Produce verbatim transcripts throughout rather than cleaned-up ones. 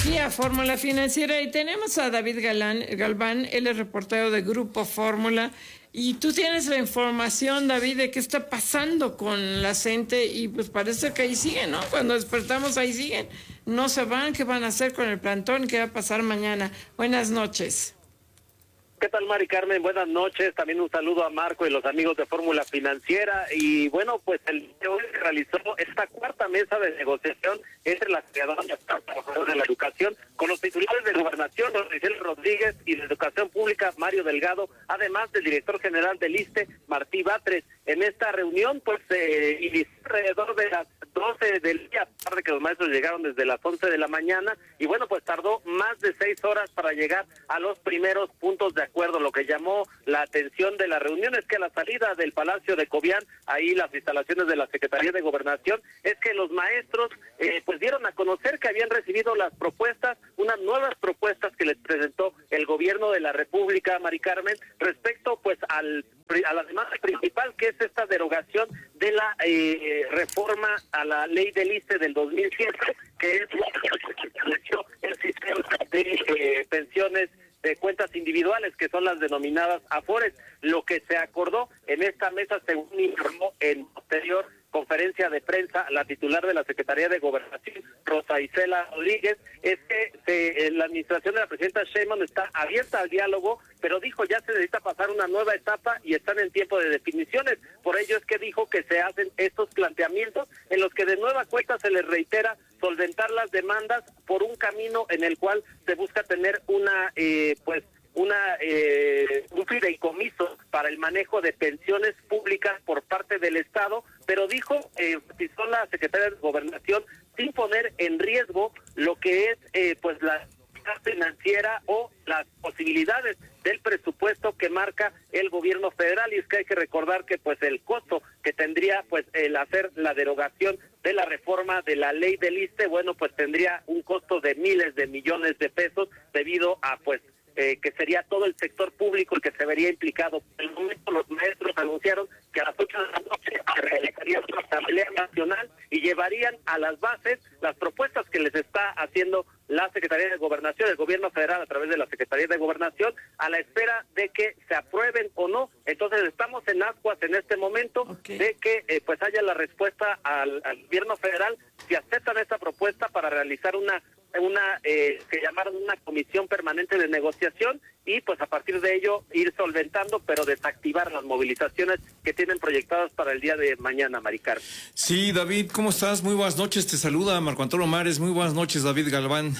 Y a Fórmula Financiera, y tenemos a David Galán, Galván, él es reportero de Grupo Fórmula, y tú tienes la información, David, de qué está pasando con la gente, y pues parece que ahí siguen, ¿no? Cuando despertamos ahí siguen, no se van, ¿qué van a hacer con el plantón? ¿Qué va a pasar mañana? Buenas noches. ¿Qué tal, Mari Carmen? Buenas noches. También un saludo a Marco y los amigos de Fórmula Financiera. Y bueno, pues el día de hoy se realizó esta cuarta mesa de negociación entre las creadoras y los trabajadores de la educación con los titulares de Gobernación, Rosicel Rodríguez, y de Educación Pública, Mario Delgado, además del director general del ISSSTE, Martí Batres. En esta reunión, pues, eh, inició alrededor de las doce del día, tarde que los maestros llegaron desde las once de la mañana, y bueno, pues tardó más de seis horas para llegar a los primeros puntos de acuerdo. Lo que llamó la atención de la reunión es que a la salida del Palacio de Cobián, ahí las instalaciones de la Secretaría de Gobernación, es que los maestros eh, pues dieron a conocer que habían recibido las propuestas, unas nuevas propuestas que les presentó el gobierno de la República, Mari Carmen, respecto pues al a la demanda principal, que es esta derogación de la eh, reforma a la ley del ISSSTE del dos mil siete, que es la que estableció el sistema de eh, pensiones de cuentas individuales, que son las denominadas AFORES. Lo que se acordó en esta mesa, según informó en posterior conferencia de prensa la titular de la Secretaría de Gobernación, Rosa Isela Rodríguez, es que se, la administración de la presidenta Sheinbaum está abierta al diálogo, pero dijo ya se necesita pasar una nueva etapa y están en tiempo de definiciones. Por ello es que dijo que se hacen estos planteamientos en los que de nueva cuenta se les reitera solventar las demandas por un camino en el cual se busca tener una eh, pues una eh, un fideicomiso para el manejo de pensiones públicas por parte del Estado, pero dijo, eh, enfatizó la Secretaría de Gobernación, sin poner en riesgo lo que es eh, pues la financiera o las posibilidades del presupuesto que marca el gobierno federal. Y es que hay que recordar que pues el costo que tendría pues el hacer la derogación de la reforma de la ley del ISSSTE, bueno, pues tendría un costo de miles de millones de pesos debido a pues Eh, que sería todo el sector público el que se vería implicado. Por el momento los maestros anunciaron que a las ocho de la noche se realizaría una asamblea nacional y llevarían a las bases las propuestas que les está haciendo la Secretaría de Gobernación, el gobierno federal a través de la Secretaría de Gobernación, a la espera de que se aprueben o no. Entonces estamos en ascuas en este momento, okay, de que eh, pues haya la respuesta al, al gobierno federal si aceptan esta propuesta para realizar una una eh, que llamaron una comisión permanente de negociación y pues a partir de ello ir solventando, pero desactivar las movilizaciones que tienen proyectadas para el día de mañana, Mari Carmen. Sí, David, ¿cómo estás? Muy buenas noches, te saluda Marco Antonio Mares. Muy buenas noches, David Galván.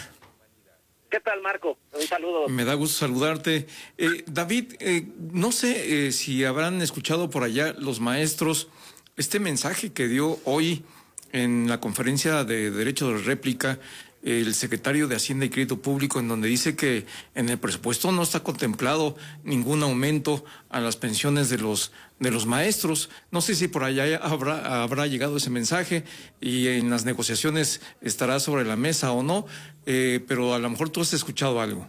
¿Qué tal, Marco? Un saludo. Me da gusto saludarte. Eh, David, eh, no sé eh, si habrán escuchado por allá los maestros este mensaje que dio hoy en la conferencia de Derecho de Réplica el secretario de Hacienda y Crédito Público, en donde dice que en el presupuesto no está contemplado ningún aumento a las pensiones de los de los maestros. No sé si por allá habrá habrá llegado ese mensaje y en las negociaciones estará sobre la mesa o no, eh, pero a lo mejor tú has escuchado algo.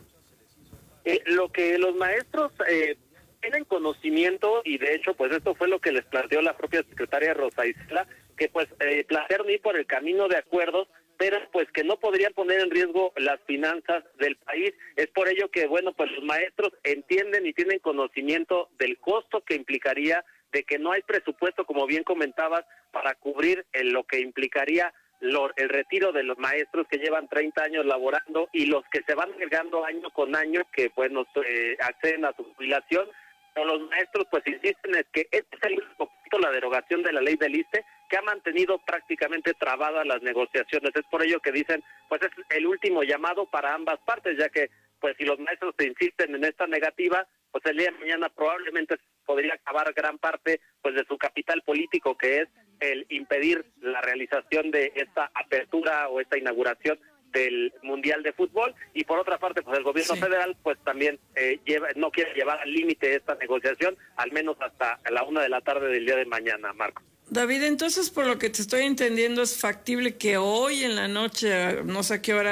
Eh, lo que los maestros eh, tienen conocimiento, y de hecho pues esto fue lo que les planteó la propia secretaria Rosa Isela, que pues eh, plantearon ir por el camino de acuerdos, pero pues que no podrían poner en riesgo las finanzas del país. Es por ello que, bueno, pues los maestros entienden y tienen conocimiento del costo que implicaría de que no hay presupuesto, como bien comentabas, para cubrir en lo que implicaría lo, el retiro de los maestros que llevan treinta años laborando y los que se van agregando año con año, que bueno, eh, acceden a su jubilación. Pero los maestros pues insisten en que este es el único punto, la derogación de la ley del ISSSTE, que ha mantenido prácticamente trabadas las negociaciones. Es por ello que dicen, pues es el último llamado para ambas partes, ya que pues si los maestros se insisten en esta negativa, pues el día de mañana probablemente podría acabar gran parte pues de su capital político, que es el impedir la realización de esta apertura o esta inauguración del Mundial de Fútbol. Y por otra parte, pues el gobierno sí. federal pues también eh, lleva, no quiere llevar al límite esta negociación, al menos hasta la una de la tarde del día de mañana, Marco. David, entonces por lo que te estoy entendiendo es factible que hoy en la noche, no sé a qué horas,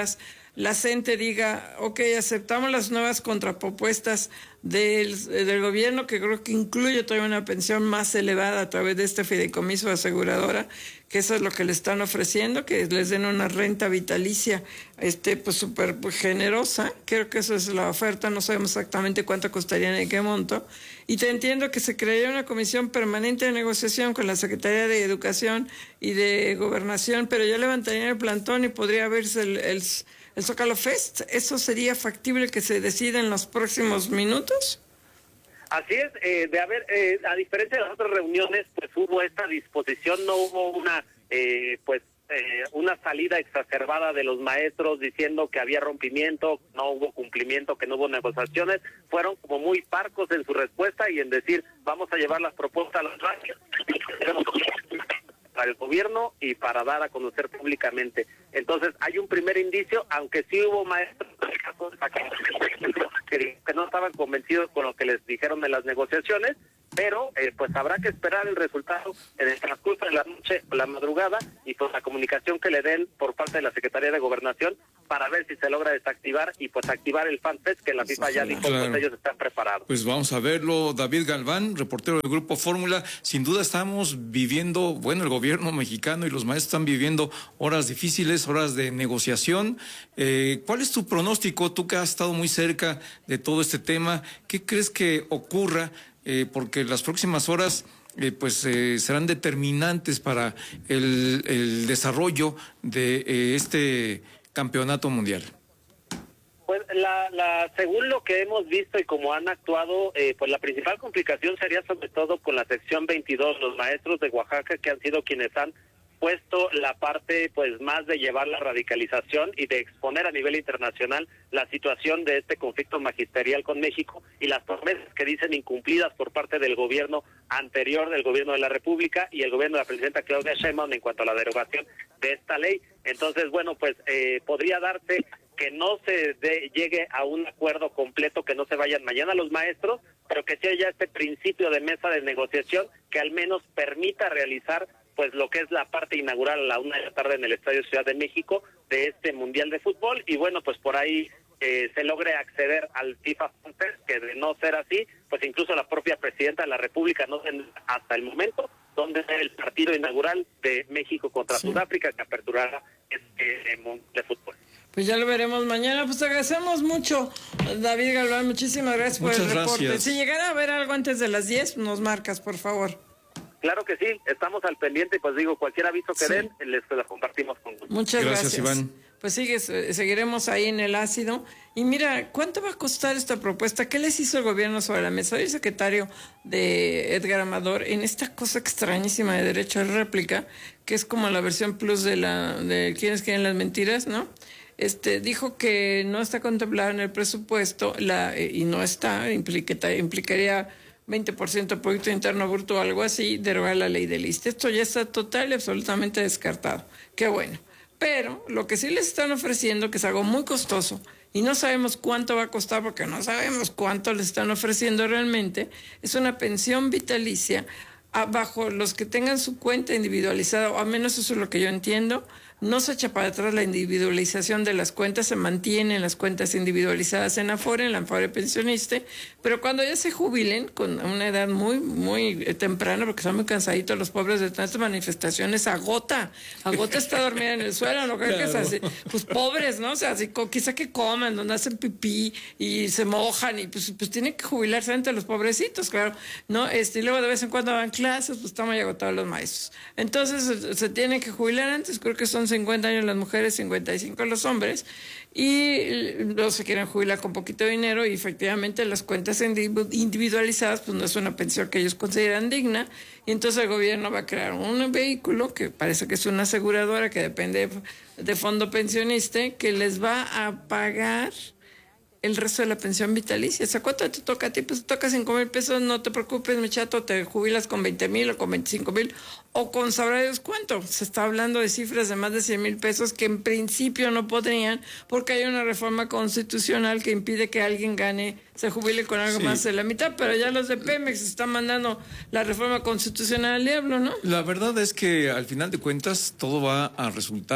la CENTE diga, ok, aceptamos las nuevas contrapropuestas del, del gobierno, que creo que incluye todavía una pensión más elevada a través de este fideicomiso aseguradora, que eso es lo que le están ofreciendo, que les den una renta vitalicia este pues súper pues, generosa. Creo que eso es la oferta, no sabemos exactamente cuánto costaría ni qué monto. Y te entiendo que se crearía una comisión permanente de negociación con la Secretaría de Educación y de Gobernación, pero ya levantarían el plantón y podría verse el, el, el Zócalo Fest. ¿Eso sería factible que se decida en los próximos minutos? Así es, eh, de haber, eh, a diferencia de las otras reuniones, pues hubo esta disposición, no hubo una, eh, pues, eh, una salida exacerbada de los maestros diciendo que había rompimiento, no hubo cumplimiento, que no hubo negociaciones. Fueron como muy parcos en su respuesta y en decir, vamos a llevar las propuestas a los radios para el gobierno y para dar a conocer públicamente. Entonces, hay un primer indicio, aunque sí hubo maestros que no estaban convencidos con lo que les dijeron en las negociaciones, pero eh, pues habrá que esperar el resultado en el transcurso de la noche o la madrugada y pues la comunicación que le den por parte de la Secretaría de Gobernación para ver si se logra desactivar y pues activar el FanFest, que la FIFA ya dijo, claro. Pues ellos están preparados. Pues vamos a verlo. David Galván, reportero del Grupo Fórmula. Sin duda estamos viviendo, bueno, el gobierno mexicano y los maestros están viviendo horas difíciles, horas de negociación. Eh, ¿Cuál es tu pronóstico? Tú que has estado muy cerca de todo este tema, ¿qué crees que ocurra? Eh, porque las próximas horas eh, pues eh, serán determinantes para el, el desarrollo de eh, este campeonato mundial. Pues la, la, según lo que hemos visto y como han actuado, eh, pues la principal complicación sería sobre todo con la sección veintidós, los maestros de Oaxaca, que han sido quienes han puesto la parte pues más de llevar la radicalización y de exponer a nivel internacional la situación de este conflicto magisterial con México y las promesas que dicen incumplidas por parte del gobierno anterior, del gobierno de la República y el gobierno de la presidenta Claudia Sheinbaum en cuanto a la derogación de esta ley. Entonces, bueno, pues eh, podría darse que no se de, llegue a un acuerdo completo, que no se vayan mañana los maestros, pero que sea ya este principio de mesa de negociación que al menos permita realizar pues lo que es la parte inaugural a la una de la tarde en el Estadio Ciudad de México de este Mundial de Fútbol, y bueno, pues por ahí eh, se logre acceder al FIFA FanFest, que de no ser así, pues incluso la propia presidenta de la República no tendrá hasta el momento donde ser el partido inaugural de México contra sí. Sudáfrica, que aperturará este Mundial de Fútbol. Pues ya lo veremos mañana. Pues te agradecemos mucho, David Galván, muchísimas gracias Muchas por el reporte. Gracias. Si llegara a ver algo antes de las diez, nos marcas, por favor. Claro que sí, estamos al pendiente y pues digo, cualquier aviso que sí. den, les la compartimos con gusto. Muchas gracias. Gracias, Iván. Pues sigue, seguiremos ahí en el ácido. Y mira, ¿cuánto va a costar esta propuesta? ¿Qué les hizo el gobierno sobre la mesa? Soy el secretario de Edgar Amador en esta cosa extrañísima de derecho a réplica, que es como la versión plus de la de quienes quieren las mentiras, ¿no? Este dijo que no está contemplado en el presupuesto la y no está, implica, implicaría veinte por ciento del Producto Interno Bruto o algo así, derogar la ley del I S S S T E. Esto ya está total y absolutamente descartado. Qué bueno. Pero lo que sí les están ofreciendo, que es algo muy costoso, y no sabemos cuánto va a costar porque no sabemos cuánto les están ofreciendo realmente, es una pensión vitalicia bajo los que tengan su cuenta individualizada, o al menos eso es lo que yo entiendo. No se echa para atrás la individualización de las cuentas, se mantienen las cuentas individualizadas en Afore, en la Afore pensionista, pero cuando ya se jubilen, con una edad muy, muy temprana, porque son muy cansaditos los pobres de tantas manifestaciones, agota, agota está dormida en el suelo, ¿no creo claro. que es así? Pues pobres, ¿no? O sea, así, quizá que coman, donde hacen pipí y se mojan, y pues, pues tienen que jubilarse ante los pobrecitos, claro, ¿no? Este, y luego de vez en cuando dan clases, pues están muy agotados los maestros. Entonces, se, se tienen que jubilar antes, creo que son cincuenta años las mujeres, cincuenta y cinco los hombres, y luego se quieren jubilar con poquito dinero, y efectivamente las cuentas individualizadas pues no es una pensión que ellos consideran digna, y entonces el gobierno va a crear un vehículo que parece que es una aseguradora que depende de fondo pensionista, que les va a pagar el resto de la pensión vitalicia. O sea, ¿cuánto te toca a ti? Pues te toca cinco mil pesos, no te preocupes, mi chato, te jubilas con veinte mil o con veinticinco mil o con sabrá Dios cuánto. Se está hablando de cifras de más de cien mil pesos que en principio no podrían, porque hay una reforma constitucional que impide que alguien gane, se jubile con algo sí. más de la mitad, pero ya los de Pemex están mandando la reforma constitucional al diablo, ¿no? La verdad es que al final de cuentas todo va a resultar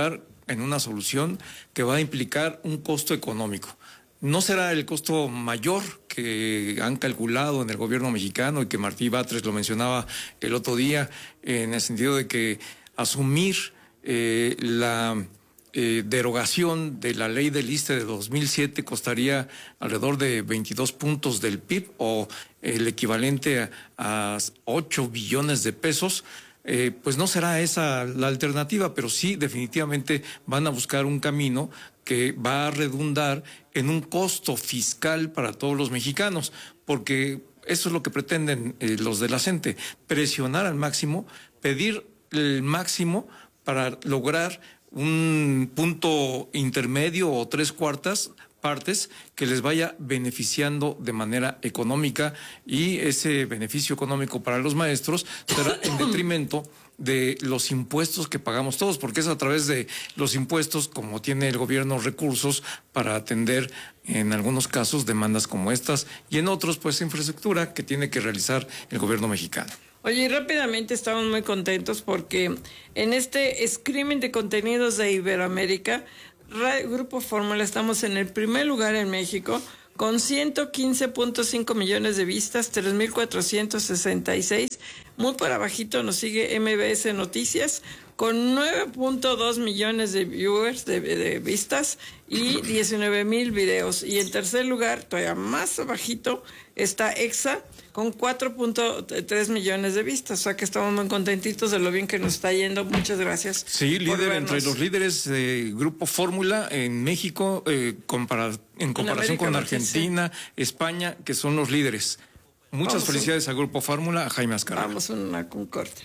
en una solución que va a implicar un costo económico. No será el costo mayor que han calculado en el gobierno mexicano y que Martí Batres lo mencionaba el otro día, en el sentido de que asumir eh, la eh, derogación de la ley del ISSSTE de dos mil siete costaría alrededor de veintidós puntos del P I B o el equivalente a, a ocho billones de pesos. Eh, pues no será esa la alternativa, pero sí definitivamente van a buscar un camino que va a redundar en un costo fiscal para todos los mexicanos, porque eso es lo que pretenden eh, los de la CENTE, presionar al máximo, pedir el máximo para lograr un punto intermedio o tres cuartas partes que les vaya beneficiando de manera económica, y ese beneficio económico para los maestros será en detrimento de los impuestos que pagamos todos, porque es a través de los impuestos como tiene el gobierno recursos para atender en algunos casos demandas como estas, y en otros pues infraestructura que tiene que realizar el gobierno mexicano. Oye, y rápidamente estamos muy contentos porque en este streaming de contenidos de Iberoamérica, Grupo Fórmula, estamos en el primer lugar en México con ciento quince punto cinco millones de vistas, tres mil cuatrocientos sesenta y seis. Muy por abajito nos sigue M B S Noticias con nueve punto dos millones de viewers, de, de vistas, y diecinueve mil videos. Y en tercer lugar, todavía más abajito, está Exa con cuatro punto tres millones de vistas. O sea que estamos muy contentitos de lo bien que nos está yendo. Muchas gracias. Sí, líder entre los líderes de Grupo Fórmula en México, eh, compara, en comparación en con Argentina, sí. España, que son los líderes. Muchas Vamos felicidades un... a Grupo Fórmula, a Jaime Azcárraga. Vamos a una con corte.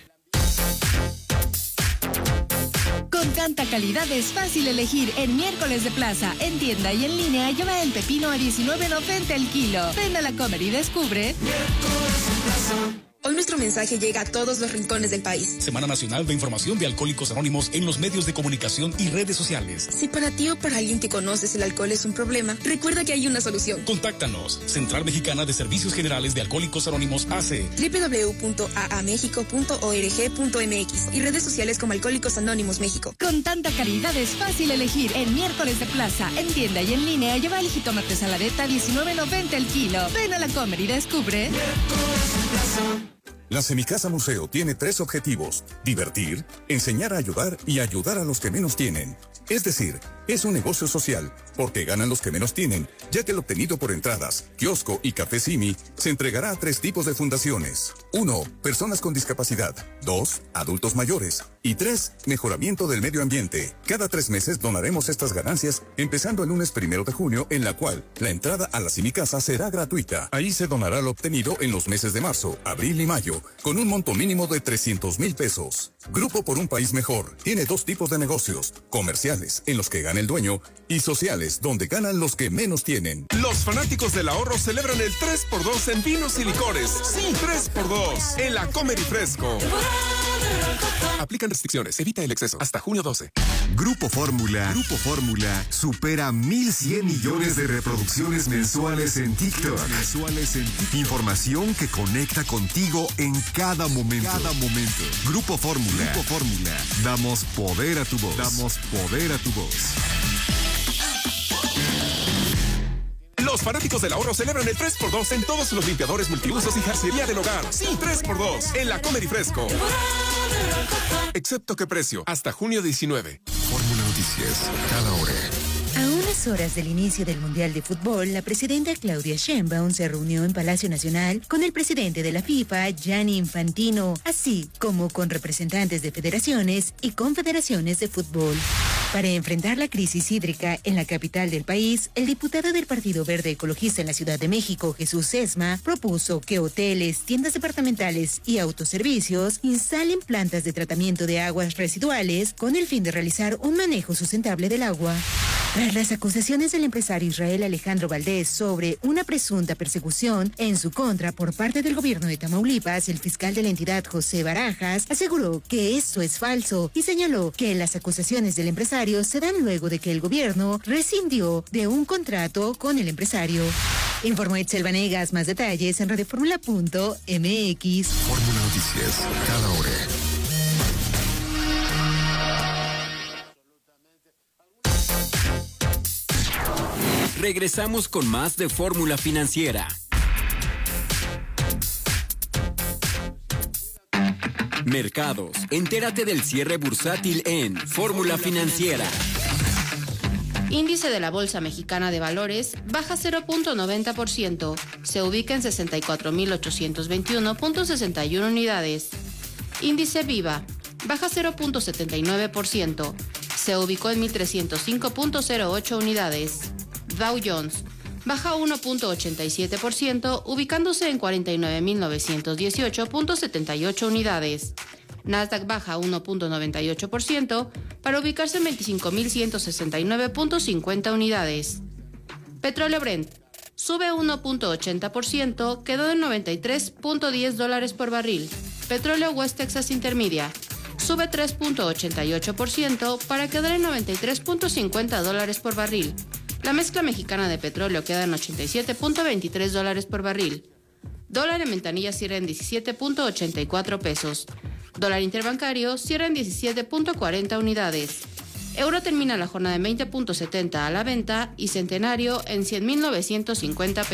Con tanta calidad es fácil elegir en Miércoles de Plaza, en tienda y en línea. Lleva el pepino a diecinueve noventa el kilo. Ven a la Comer y descubre. Miércoles de Plaza. Hoy nuestro mensaje llega a todos los rincones del país. Semana Nacional de Información de Alcohólicos Anónimos en los medios de comunicación y redes sociales. Si para ti o para alguien que conoces el alcohol es un problema, recuerda que hay una solución. Contáctanos. Central Mexicana de Servicios Generales de Alcohólicos Anónimos A C. doble u doble u doble u punto a a mexico punto org punto m x y redes sociales como Alcohólicos Anónimos México. Con tanta calidad es fácil elegir en Miércoles de Plaza, en tienda y en línea. Lleva el jitomate saladeta a diecinueve noventa el kilo. Ven a la Comer y descubre. Miércoles de Plaza. La Semicasa Museo tiene tres objetivos: divertir, enseñar a ayudar y ayudar a los que menos tienen. Es decir, es un negocio social, porque ganan los que menos tienen, ya que el obtenido por entradas, kiosco y café Simi se entregará a tres tipos de fundaciones. Uno, personas con discapacidad. Dos, adultos mayores. Y tres, mejoramiento del medio ambiente. Cada tres meses donaremos estas ganancias, empezando el lunes primero de junio, en la cual la entrada a la Semicasa será gratuita. Ahí se donará lo obtenido en los meses de marzo, abril y mayo, con un monto mínimo de trescientos mil pesos. Grupo por un País Mejor tiene dos tipos de negocios: comerciales, en los que gana el dueño, y sociales, donde ganan los que menos tienen. Los fanáticos del ahorro celebran el tres por dos en vinos y licores. Sí, tres por dos en la Comer y Fresco. Aplican restricciones, evita el exceso. Hasta junio doce. Grupo Fórmula. Grupo Fórmula supera mil cien millones de reproducciones mensuales en TikTok. Mensuales en TikTok. Información que conecta contigo en cada momento. Cada momento. Grupo Fórmula. Grupo Fórmula. Damos poder a tu voz. Damos poder a tu voz. Los fanáticos del ahorro celebran el tres por dos en todos los limpiadores multiusos y jarcería del hogar. Sí, tres por dos en la Comer y Fresco. Excepto qué precio, hasta junio diecinueve. Fórmula Noticias, cada hora. A unas horas del inicio del Mundial de Fútbol, la presidenta Claudia Sheinbaum se reunió en Palacio Nacional con el presidente de la FIFA, Gianni Infantino, así como con representantes de federaciones y confederaciones de fútbol. Para enfrentar la crisis hídrica en la capital del país, el diputado del Partido Verde Ecologista en la Ciudad de México, Jesús Sesma, propuso que hoteles, tiendas departamentales y autoservicios instalen plantas de tratamiento de aguas residuales con el fin de realizar un manejo sustentable del agua. Tras las acusaciones del empresario Israel Alejandro Valdés sobre una presunta persecución en su contra por parte del gobierno de Tamaulipas, el fiscal de la entidad, José Barajas, aseguró que esto es falso y señaló que las acusaciones del empresario se dan luego de que el gobierno rescindió de un contrato con el empresario. Informó Itzel Vanegas. Más detalles en radioformula punto m x. Fórmula Noticias, cada hora. Regresamos con más de Fórmula Financiera. Mercados. Entérate del cierre bursátil en Fórmula Financiera. Índice de la Bolsa Mexicana de Valores baja cero punto noventa por ciento. Se ubica en sesenta y cuatro mil ochocientos veintiuno punto sesenta y uno unidades. Índice Viva baja cero punto setenta y nueve por ciento. Se ubicó en mil trescientos cinco punto cero ocho unidades. Dow Jones baja uno punto ochenta y siete por ciento, ubicándose en cuarenta y nueve mil novecientos dieciocho punto setenta y ocho unidades. Nasdaq baja uno punto noventa y ocho por ciento para ubicarse en veinticinco mil ciento sesenta y nueve punto cincuenta unidades. Petróleo Brent sube uno punto ochenta por ciento, quedó en noventa y tres punto diez dólares por barril. Petróleo West Texas Intermedia sube tres punto ochenta y ocho por ciento para quedar en noventa y tres punto cincuenta dólares por barril. La mezcla mexicana de petróleo queda en ochenta y siete punto veintitrés dólares por barril. Dólar en ventanilla cierra en diecisiete punto ochenta y cuatro pesos. Dólar interbancario cierra en diecisiete punto cuarenta unidades. Euro termina la jornada en veinte punto setenta a la venta y centenario en cien mil novecientos cincuenta pesos.